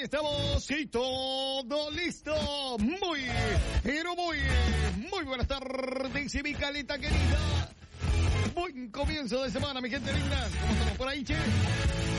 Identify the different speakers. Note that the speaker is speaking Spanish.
Speaker 1: estamos y todo listo. Muy, pero muy buenas tardes, mi caleta querida. Buen comienzo de semana, mi gente linda. ¿Cómo estamos por ahí, che?